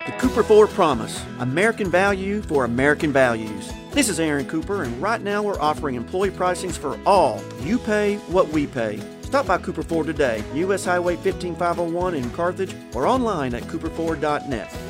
The Cooper Ford Promise, American value for American values. This is Aaron Cooper, and right now we're offering employee pricings for all. You pay what we pay. Stop by Cooper Ford today, U.S. Highway 15501 in Carthage, or online at cooperford.net.